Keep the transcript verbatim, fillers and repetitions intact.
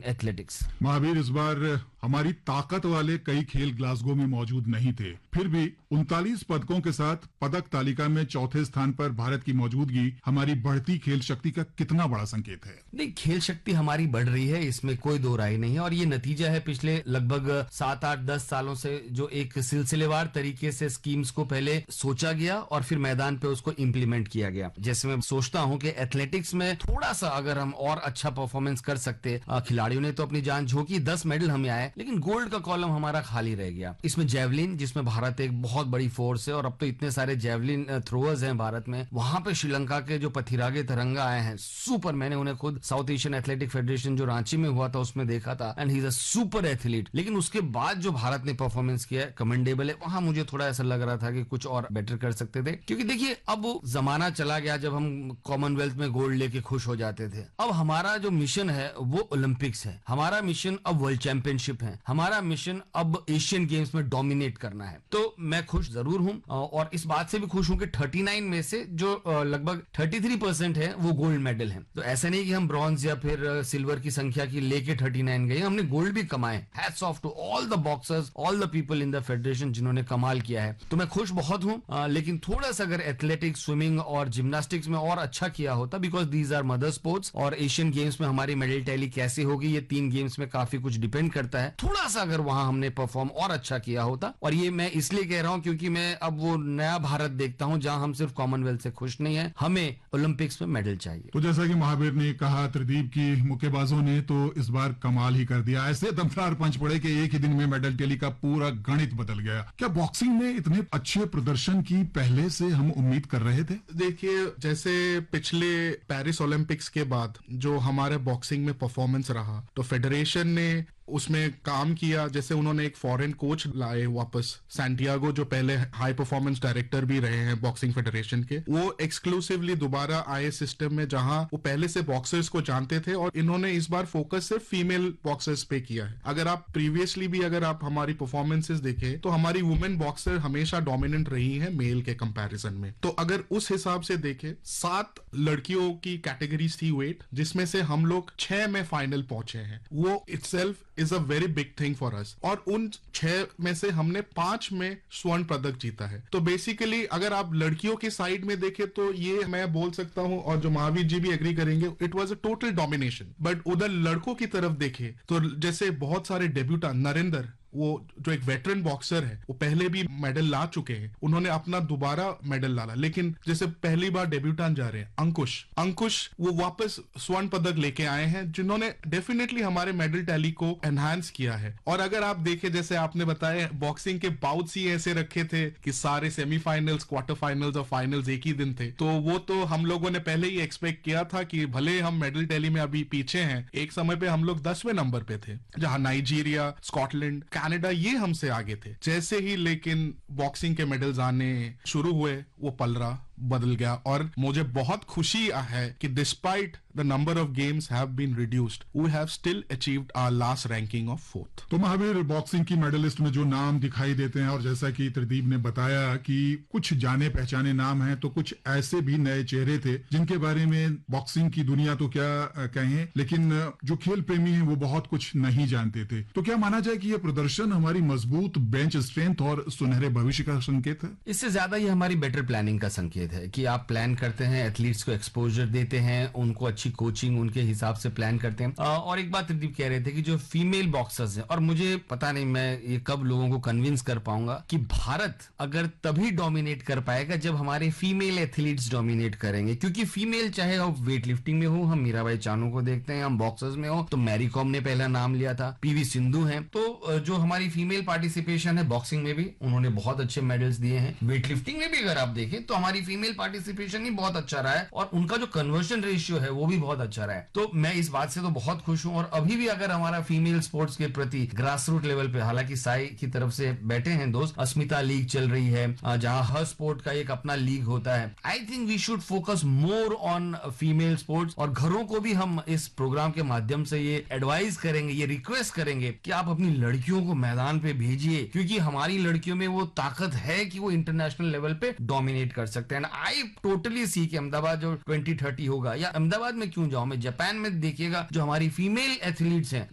Athletics. Mahavir, इस बार हमारी ताकत वाले कई खेल ग्लासगो में मौजूद नहीं थे, फिर भी उनतालीस पदकों के साथ पदक तालिका में चौथे स्थान पर भारत की मौजूदगी हमारी बढ़ती खेल शक्ति का कितना बड़ा संकेत है? नहीं, खेल शक्ति हमारी बढ़ रही है, इसमें कोई दो राय नहीं है, और ये नतीजा है पिछले लगभग सात आठ दस सालों से जो एक सिलसिलेवार तरीके से स्कीम्स को पहले सोचा गया और फिर मैदान पे उसको इम्प्लीमेंट किया गया। जैसे मैं सोचता हूं कि एथलेटिक्स में थोड़ा सा अगर हम और अच्छा परफॉर्मेंस कर सकते, खिलाड़ियों ने तो अपनी जान झोंकी, दस मेडल हमें आए, लेकिन गोल्ड का कॉलम हमारा खाली रह गया। इसमें जेवलिन, जिसमें भारत एक बहुत बड़ी फोर्स है और अब तो इतने सारे जेवलिन थ्रोअर्स हैं भारत में, वहां पे श्रीलंका के जो पथिरागे तिरंगा आए हैं, सुपर। मैंने उन्हें खुद साउथ एशियन एथलेटिक फेडरेशन जो रांची में हुआ था उसमें देखा था, and he is a super athlete. लेकिन उसके बाद जो भारत ने परफॉर्मेंस किया कमेंडेबल है। वहां मुझे थोड़ा ऐसा लग रहा था कि कुछ और बेटर कर सकते थे, क्योंकि देखिए अब जमाना चला गया जब हम कॉमनवेल्थ में गोल्ड लेके खुश हो जाते थे। अब हमारा जो मिशन है वो ओलंपिक्स है, हमारा मिशन अब वर्ल्ड चैंपियनशिप है, हमारा मिशन अब एशियन गेम्स में डोमिनेट करना है। तो मैं खुश जरूर हूं और इस बात से भी खुश हूं कि उनतालीस में से जो लगभग तैंतीस परसेंट है वो गोल्ड मेडल है। तो ऐसा नहीं कि हम ब्रॉन्ज या फिर सिल्वर की संख्या की लेके उनतालीस गए, हमने गोल्ड भी कमाए। Hats off to all the boxers, all the people in the federation जिन्होंने कमाल किया है। तो मैं खुश बहुत हूं, लेकिन थोड़ा सा अगर एथलेटिक्स, स्विमिंग और जिम्नास्टिक्स में और अच्छा किया होता, because these are mother sports, और एशियन गेम्स में हमारी मेडल टैली कैसे होगी ये तीन गेम्स में काफी कुछ डिपेंड करता है। थोड़ा सा अगर वहां हमने परफॉर्म और अच्छा किया होता, और ये मैं इसलिए कह रहा हूं क्योंकि मैं अब वो नया भारत देखता हूं जहां हम सिर्फ कॉमनवेल्थ से खुश नहीं है, हमें ओलंपिक्स में मेडल चाहिए। तो जैसा कि महावीर ने कहा, त्रिदीप की मुक्केबाजों ने तो इस बार कमाल ही कर दिया। ऐसे दमदार पंच पड़े कि एक ही दिन में मेडल टैली का पूरा गणित बदल गया। क्या बॉक्सिंग में इतने अच्छे प्रदर्शन की पहले से हम उम्मीद कर रहे थे? देखिए, जैसे पिछले पेरिस ओलंपिक्स के बाद जो हमारे बॉक्सिंग में परफॉर्मेंस रहा, तो फेडरेशन ने उसमें काम किया। जैसे उन्होंने एक फॉरेन कोच लाए वापस, सैंटियागो, जो पहले हाई परफॉर्मेंस डायरेक्टर भी रहे हैं बॉक्सिंग फेडरेशन के। वो एक्सक्लूसिवली दोबारा आए सिस्टम में जहां वो पहले से बॉक्सर्स को जानते थे, और इन्होंने इस बार फोकस सिर्फ फीमेल बॉक्सर्स पे किया है। अगर आप प्रीवियसली भी अगर आप हमारी परफॉर्मेंसेस देखें तो हमारी वुमेन बॉक्सर हमेशा डोमिनेंट रही है मेल के कंपैरिजन में। तो अगर उस हिसाब से देखें, सात लड़कियों की कैटेगरीज थी वेट, जिसमें से हम लोग छह में फाइनल पहुंचे हैं। वो itself is a very big thing for us, और उन छह में से हमने पांच में स्वर्ण पदक जीता है। तो बेसिकली अगर आप लड़कियों की साइड में देखें तो ये मैं बोल सकता हूं, और जो महावीर जी भी एग्री करेंगे, it was a total domination. But उधर लड़कों की तरफ देखें तो जैसे बहुत सारे डेब्यूटांट, नरेंद्र, वो जो एक वेटरन बॉक्सर है, वो पहले भी मेडल ला चुके हैं, उन्होंने अपना दोबारा मेडल लाला। लेकिन जैसे पहली बार डेब्यूटांट जा रहे हैं अंकुश अंकुश वो वापस स्वर्ण पदक लेके आए हैं, जिन्होंने डेफिनेटली हमारे मेडल टैली को एनहांस किया है। और अगर आप देखें, जैसे आपने बताया, बॉक्सिंग के बाउट्स ही ऐसे रखे थे कि सारे सेमीफाइनल्स, क्वार्टर फाइनल्स और फाइनल्स एक ही दिन थे। तो वो तो हम लोगों ने पहले ही एक्सपेक्ट किया था कि भले हम मेडल टैली में अभी पीछे हैं, एक समय पे हम लोग दसवें नंबर पे थे, जहां नाइजीरिया, स्कॉटलैंड, कनाडा ये हमसे आगे थे। जैसे ही लेकिन बॉक्सिंग के मेडल्स आने शुरू हुए, वो पलड़ा बदल गया। और मुझे बहुत खुशी है कि despite the number of games have been reduced, we have still achieved our last ranking of fourth. तो महावीर, बॉक्सिंग की मेडलिस्ट में जो नाम दिखाई देते हैं, और जैसा कि त्रिदीप ने बताया कि कुछ जाने पहचाने नाम हैं, तो कुछ ऐसे भी नए चेहरे थे जिनके बारे में बॉक्सिंग की दुनिया तो क्या कहें, लेकिन जो खेल प्रेमी हैं वो बहुत कुछ नहीं जानते थे। तो क्या माना जाए कि यह प्रदर्शन हमारी मजबूत बेंच स्ट्रेंथ और सुनहरे भविष्य का संकेत है? इससे ज्यादा ये हमारी बेटर प्लानिंग का संकेत है कि आप प्लान करते हैं, एथलीट्स को एक्सपोजर देते हैं, उनको अच्छी कोचिंग उनके हिसाब से प्लान करते हैं। और एक बात त्रिदीप कह रहे थे कि जो फीमेल बॉक्सर्स हैं, और मुझे पता नहीं मैं ये कब लोगों को कन्विंस कर पाऊंगा कि भारत अगर तभी डोमिनेट कर पाएगा जब हमारे फीमेल एथलीट्स डोमिनेट करेंगे। क्योंकि फीमेल, चाहे हम वेट लिफ्टिंग में हो, हम मीराबाई चानू को देखते हैं, हम बॉक्सर्स में हो तो मैरी कॉम ने पहला नाम लिया था, पीवी सिंधु है। तो जो हमारी फीमेल पार्टिसिपेशन है बॉक्सिंग में भी, उन्होंने बहुत अच्छे मेडल्स दिए हैं। वेट लिफ्टिंग में भी अगर आप देखें तो हमारी फीमेल पार्टिसिपेशन ही बहुत अच्छा रहा है, और उनका जो कन्वर्शन रेशियो है वो भी बहुत अच्छा रहा है। तो मैं इस बात से तो बहुत खुश हूं। और अभी भी अगर हमारा फीमेल स्पोर्ट्स के प्रति ग्रास रूट लेवल पे, हालांकि साई की तरफ से बैठे हैं दोस्त, अस्मिता लीग चल रही है जहां हर स्पोर्ट का एक अपना लीग होता है। I think we should focus more on female sports, और घरों को भी हम इस प्रोग्राम के माध्यम से ये एडवाइस करेंगे, ये रिक्वेस्ट करेंगे कि आप अपनी लड़कियों को मैदान पे भेजिए, क्योंकि हमारी लड़कियों में वो ताकत है कि वो इंटरनेशनल लेवल पे डोमिनेट कर सकते हैं। आई टोटली सी कि अहमदाबाद जो ट्वेंटी थर्टी होगा, या अहमदाबाद में क्यों जाऊं, मैं जापान में देखिएगा जो हमारी फीमेल एथलीट्स हैं